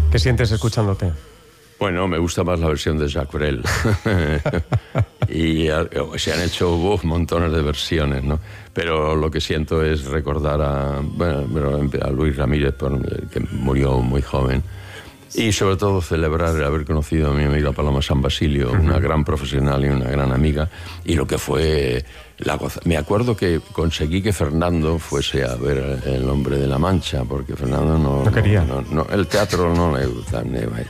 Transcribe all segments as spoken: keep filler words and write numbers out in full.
¿Qué sientes escuchándote? Bueno, me gusta más la versión de Jacques Brel. Y se han hecho uf, montones de versiones, ¿no? Pero lo que siento es recordar a, bueno, a Luis Ramírez, que murió muy joven. Y sobre todo celebrar el haber conocido a mi amiga Paloma San Basilio, uh-huh. una gran profesional y una gran amiga, y lo que fue la goza. Me acuerdo que conseguí que Fernando fuese a ver El Hombre de la Mancha, porque Fernando no... No quería. No, no, el teatro no le gusta.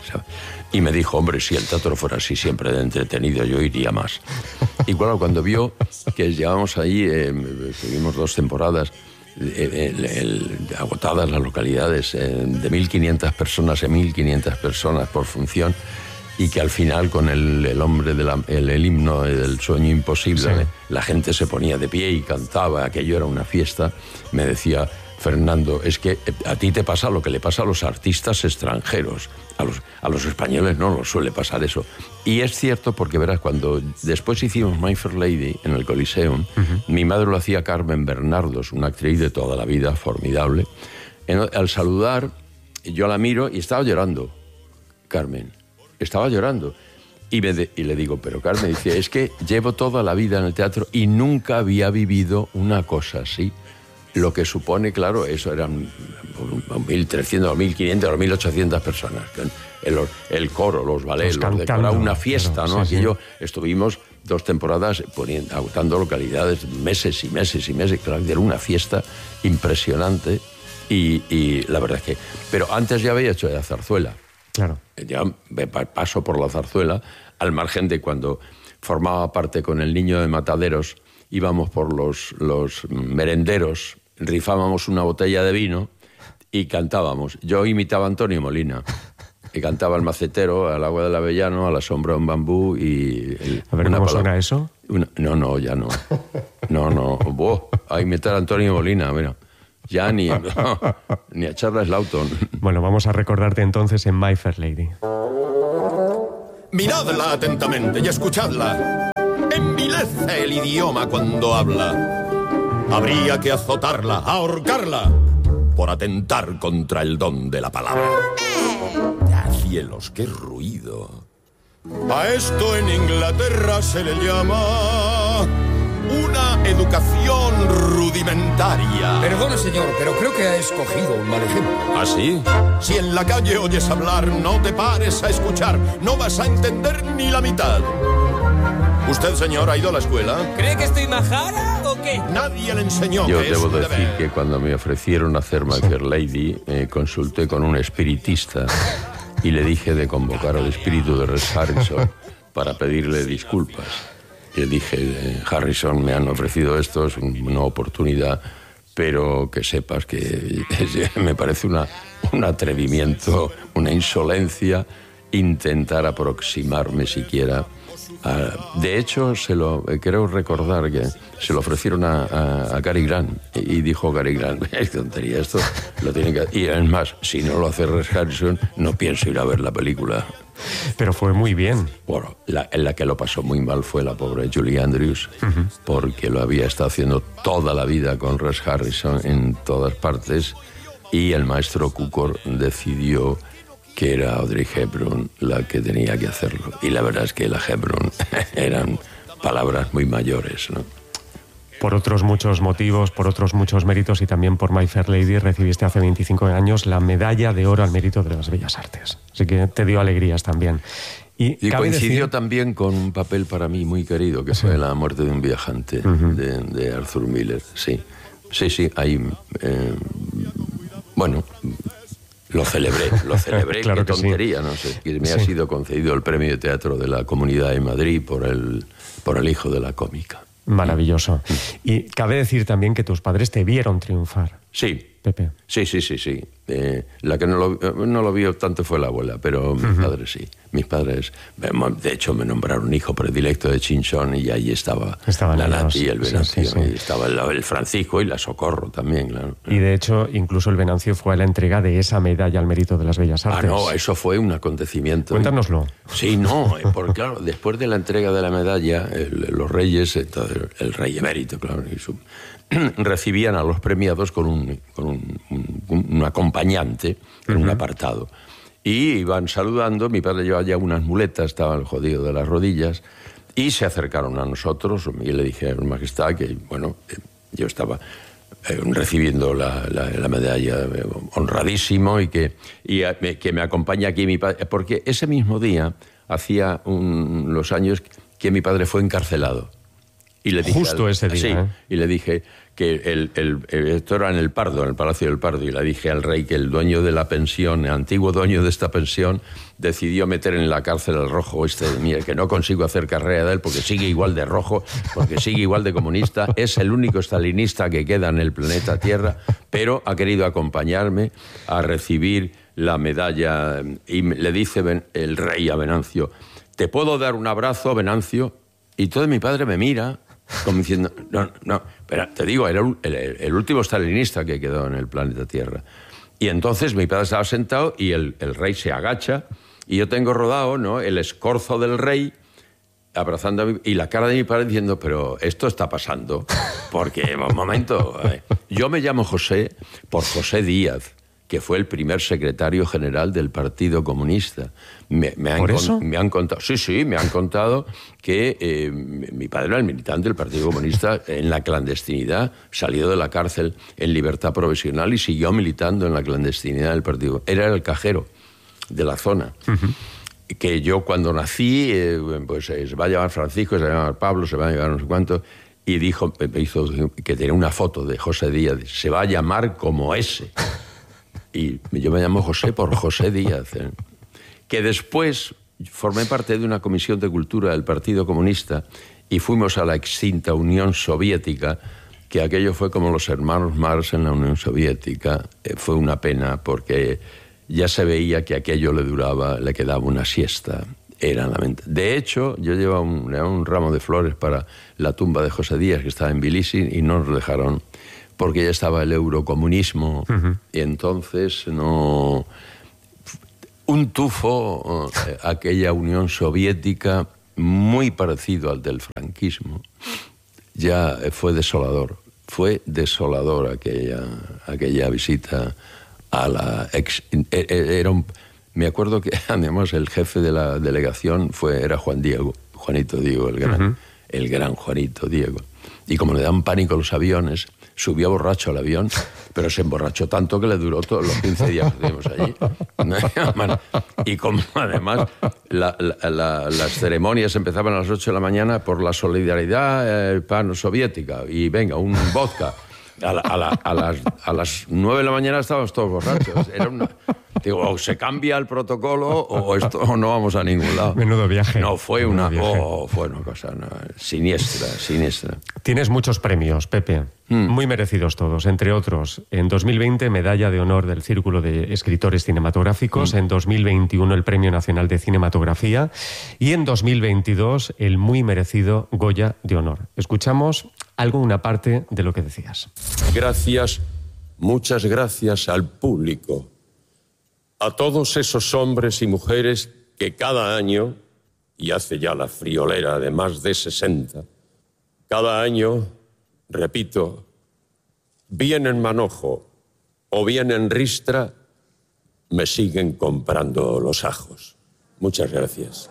Y me dijo, hombre, si el teatro fuera así siempre de entretenido, yo iría más. Y claro, cuando vio que llevamos ahí, eh, tuvimos dos temporadas, El, el, agotadas las localidades, eh, de mil quinientas personas en mil quinientas personas por función, y que al final con el, el hombre del el, el himno del sueño imposible, sí. la gente se ponía de pie y cantaba, aquello era una fiesta. Me decía Fernando, es que a ti te pasa lo que le pasa a los artistas extranjeros, a los, a los españoles no nos suele pasar eso. Y es cierto, porque verás, cuando después hicimos My Fair Lady en el Coliseum, uh-huh. mi madre lo hacía Carmen Bernardos, una actriz de toda la vida, formidable. En, al saludar, yo la miro y estaba llorando, Carmen, estaba llorando. Y, me de, y le digo, pero Carmen, dice, es que llevo toda la vida en el teatro y nunca había vivido una cosa así. Lo que supone, claro, eso eran mil trescientas, mil quinientas o mil ochocientas personas. El, el coro, los ballets, los decorados, una fiesta, pero, ¿no? Sí, Aquello, sí. Estuvimos dos temporadas poniendo, agotando localidades, meses y meses y meses. Claro, era una fiesta impresionante y, y la verdad es que... Pero antes ya había hecho la zarzuela. Claro. Ya paso por la zarzuela, al margen de cuando formaba parte con el Niño de Mataderos, íbamos por los, los merenderos, rifábamos una botella de vino y cantábamos. Yo imitaba a Antonio Molina, y cantaba al macetero, al agua del avellano, a la sombra de un bambú y... El, a ver, ¿cómo palabra, suena eso? Una, no, no, ya no. No, no, oh, a imitar a Antonio Molina, mira. Ya ni, no, ni a Charles Lawton. Bueno, vamos a recordarte entonces en My Fair Lady. Miradla atentamente y escuchadla. Envilece el idioma cuando habla. Habría que azotarla, ahorcarla, por atentar contra el don de la palabra. ¡Ah, cielos, qué ruido! A esto en Inglaterra se le llama una educación rudimentaria. Perdone, señor, pero creo que ha escogido un mal ejemplo. ¿Ah, sí? Si en la calle oyes hablar, no te pares a escuchar. No vas a entender ni la mitad. ¿Usted, señor, ha ido a la escuela? ¿Cree que estoy majara o qué? Nadie le enseñó. Yo que debo es decir deber. que cuando me ofrecieron hacer My Fair Lady, eh, consulté con un espiritista y le dije de convocar al espíritu de Rex Harrison para pedirle disculpas. Y le dije, eh, Harrison, me han ofrecido esto, es una oportunidad, pero que sepas que me parece una, un atrevimiento, una insolencia intentar aproximarme siquiera. Uh, de hecho, se lo eh, creo recordar que se lo ofrecieron a, a, a Cary Grant y, y dijo Cary Grant, es tontería esto, lo tiene que... Y es más, si no lo hace Rex Harrison, no pienso ir a ver la película. Pero fue muy bien. Bueno, la, en la que lo pasó muy mal fue la pobre Julie Andrews, uh-huh. porque lo había estado haciendo toda la vida con Rex Harrison en todas partes, y el maestro Cukor decidió que era Audrey Hepburn la que tenía que hacerlo. Y la verdad es que la Hepburn eran palabras muy mayores, ¿no? Por otros muchos motivos, por otros muchos méritos, y también por My Fair Lady, recibiste hace veinticinco años la medalla de oro al mérito de las bellas artes. Así que te dio alegrías también. Y, y coincidió decir... también con un papel para mí muy querido, que sí. fue La muerte de un viajante, uh-huh. de, de Arthur Miller. Sí, sí, sí, ahí... Eh, bueno... Lo celebré, lo celebré, claro qué tontería, sí. no sé. Que me sí. ha sido concedido el premio de teatro de la Comunidad de Madrid por el, por el hijo de la cómica. Maravilloso. Y cabe decir también que tus padres te vieron triunfar. Sí. Pepe. Sí, sí, sí, sí. Eh, la que no lo, no lo vio tanto fue la abuela, pero mis uh-huh. padres sí. Mis padres, de hecho, me nombraron hijo predilecto de Chinchón y ahí estaba Estaban la ellos. Nati y el Venancio. Sí, sí, sí. Y estaba el, el Francisco y la Socorro también, claro. Y de hecho, incluso el Venancio fue a la entrega de esa medalla al mérito de las bellas artes. Ah, no, eso fue un acontecimiento. Cuéntanoslo. Sí, no, porque claro, después de la entrega de la medalla, el, los reyes, el, el rey emérito, claro, y su, recibían a los premiados con un, con un, un, un acompañante en uh-huh. un apartado. y iban saludando. Mi padre llevaba ya unas muletas, estaba el jodido de las rodillas, y se acercaron a nosotros. Y le dije a su majestad que, bueno, yo estaba eh, recibiendo la, la, la medalla, eh, honradísimo, y que, y a, que me acompaña aquí mi padre, porque ese mismo día, hacía un, los años que mi padre fue encarcelado. Y le dije Justo al, ese día. Sí, ¿eh? y le dije que el, el, el, esto era en el Pardo, en el Palacio del Pardo, y le dije al rey que el dueño de la pensión, el antiguo dueño de esta pensión, decidió meter en la cárcel al rojo este de mí, que no consigo hacer carrera de él porque sigue igual de rojo, porque sigue igual de comunista, es el único stalinista que queda en el planeta Tierra, pero ha querido acompañarme a recibir la medalla. Y le dice el rey a Venancio: ¿te puedo dar un abrazo, Venancio? Y entonces mi padre me mira como diciendo, no, no, espera, te digo, era el, el último stalinista que quedó en el planeta Tierra. Y entonces mi padre estaba sentado y el, el rey se agacha y yo tengo rodado, ¿no?, el escorzo del rey abrazando a mi, y la cara de mi padre diciendo, pero esto está pasando, porque, un momento, eh, yo me llamo José por José Díaz, que fue el primer secretario general del Partido Comunista. Me, me, han, ¿Por eso? me han contado, sí, sí, me han contado que eh, mi padre era el militante del Partido Comunista en la clandestinidad, salió de la cárcel en libertad provisional y siguió militando en la clandestinidad del Partido. Era el cajero de la zona. Uh-huh. Que yo cuando nací, eh, pues se va a llamar Francisco, se va a llamar Pablo, se va a llamar no sé cuánto, y dijo, me hizo que tenía una foto de José Díaz, se va a llamar como ese. Y yo me llamo José por José Díaz, ¿eh? Que después formé parte de una comisión de cultura del Partido Comunista y fuimos a la extinta Unión Soviética, que aquello fue como los hermanos Marx en la Unión Soviética. Eh, fue una pena porque ya se veía que aquello le duraba, le quedaba una siesta. Era lamentable. De hecho, yo llevaba un, un ramo de flores para la tumba de José Díaz, que estaba en Tbilisi, y no nos dejaron, porque ya estaba el eurocomunismo, uh-huh. Y entonces no... Un tufo, eh, aquella Unión Soviética, muy parecido al del franquismo, ya fue desolador. Fue desolador aquella, aquella visita a la ex... Era un, me acuerdo que además el jefe de la delegación fue, era Juan Diego, Juanito Diego, el gran, uh-huh. el gran Juanito Diego. Y como le dan pánico los aviones, subía borracho al avión, pero se emborrachó tanto que le duró todos los quince días que estuvimos allí. Y como además la, la, la, las ceremonias empezaban a las ocho de la mañana por la solidaridad eh, pan-soviética, y venga, un vodka. A, la, a, la, a, las, a las nueve de la mañana estábamos todos borrachos. Era una... Digo, o se cambia el protocolo o esto o no vamos a ningún lado. Menudo viaje. No, fue Menudo una, viaje. oh, fue una cosa no, siniestra, siniestra. Tienes muchos premios, Pepe, mm. muy merecidos todos. Entre otros, en dos mil veinte, Medalla de Honor del Círculo de Escritores Cinematográficos. Mm. En dos mil veintiuno, el Premio Nacional de Cinematografía. Y en dos mil veintidós, el muy merecido Goya de Honor. Escuchamos algo, una parte de lo que decías. Gracias, muchas gracias al público, a todos esos hombres y mujeres que cada año, y hace ya la friolera de más de sesenta, cada año, repito, bien en manojo o bien en ristra, me siguen comprando los ajos. Muchas gracias.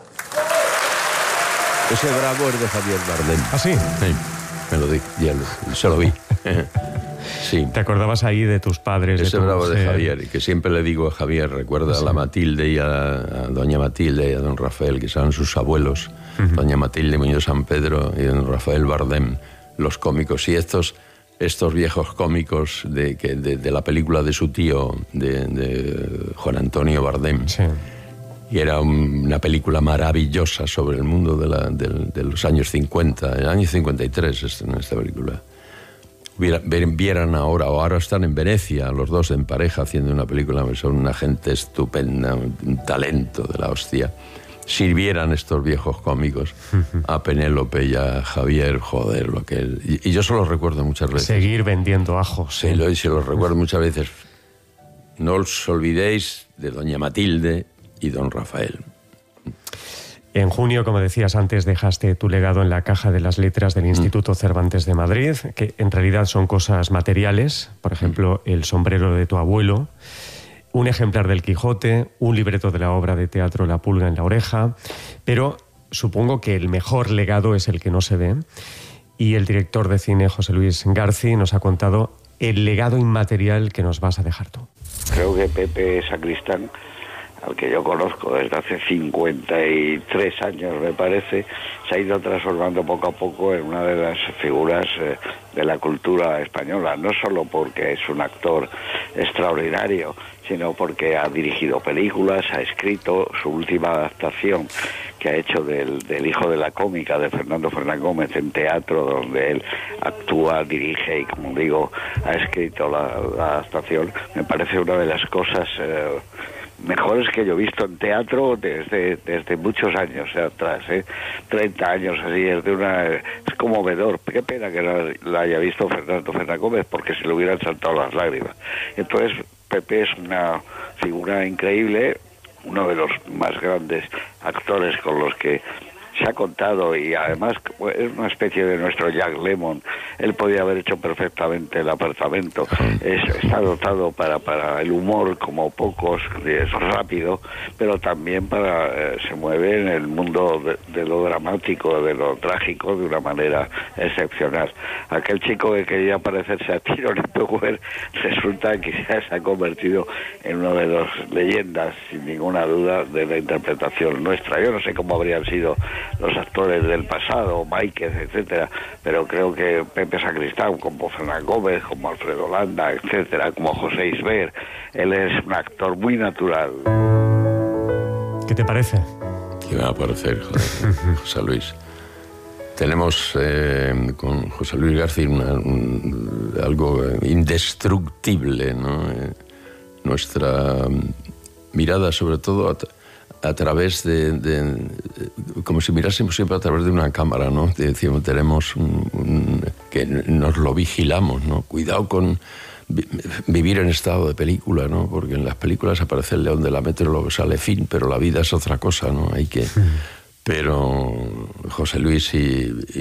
Ese bravo es de Javier Bardem. ¿Ah, sí? Sí. Me lo di, ya lo, se lo vi. Sí. ¿Te acordabas ahí de tus padres? Ese de tu bravo mujer? de Javier, y que siempre le digo a Javier, recuerda sí. a la Matilde y a, a doña Matilde y a don Rafael, que son sus abuelos, uh-huh. doña Matilde Muñoz San Pedro y don Rafael Bardem, los cómicos. Y estos, estos viejos cómicos de, que, de, de la película de su tío, de, de Juan Antonio Bardem. Sí. Y era un, una película maravillosa sobre el mundo de, la, de, de los años cincuenta, el año cincuenta y tres en esta película. Viera, vieran ahora, o ahora están en Venecia, los dos en pareja haciendo una película, son una gente estupenda, un talento de la hostia. Sirvieran estos viejos cómicos a Penélope y a Javier, joder, lo que... Y, y yo se los recuerdo muchas veces. Seguir vendiendo ajos. Sí, lo, y se los recuerdo muchas veces. No os olvidéis de doña Matilde y don Rafael. En junio, como decías antes, dejaste tu legado en la caja de las letras del Instituto Cervantes de Madrid, que en realidad son cosas materiales, por ejemplo, el sombrero de tu abuelo, un ejemplar del Quijote, un libreto de la obra de teatro La pulga en la oreja, pero supongo que el mejor legado es el que no se ve, y el director de cine José Luis Garcí nos ha contado el legado inmaterial que nos vas a dejar tú. Creo que Pepe Sacristán, al que yo conozco desde hace cincuenta y tres años, me parece, se ha ido transformando poco a poco en una de las figuras eh, de la cultura española, no solo porque es un actor extraordinario, sino porque ha dirigido películas, ha escrito su última adaptación que ha hecho del, del Hijo de la Cómica de Fernando Fernán Gómez en teatro, donde él actúa, dirige y, como digo, ha escrito la, la adaptación. Me parece una de las cosas eh, mejores que yo he visto en teatro desde desde muchos años atrás, ¿eh? treinta años así, es de una es conmovedor. Qué pena que no la haya visto Fernando Fernán Gómez, porque se le hubieran saltado las lágrimas. Entonces Pepe es una figura increíble, uno de los más grandes actores con los que se ha contado, y además es una especie de nuestro Jack Lemmon. Él podía haber hecho perfectamente El apartamento. Es, está dotado para, para el humor como pocos, es rápido, pero también para eh, se mueve en el mundo de, de lo dramático, de lo trágico, de una manera excepcional. Aquel chico que quería parecerse a Tyrone Power resulta que ya se ha convertido en una de las leyendas, sin ninguna duda, de la interpretación nuestra. Yo no sé cómo habrían sido los actores del pasado, Máiquez, etcétera, pero creo que Pepe Sacristán, como Fernán Gómez, como Alfredo Landa, etcétera, como José Isber, él es un actor muy natural. ¿Qué te parece? ¿Qué me va a parecer, José Luis? Tenemos eh, con José Luis García una, un, algo indestructible, ¿no? Eh, nuestra mirada, sobre todo, a, a través de, de... como si mirásemos siempre a través de una cámara, ¿no? Decíamos, tenemos un, un, que nos lo vigilamos, ¿no? Cuidado con vi, vivir en estado de película, ¿no? Porque en las películas aparece el león de la metro, luego sale fin, pero la vida es otra cosa, ¿no? Hay que... Pero José Luis y...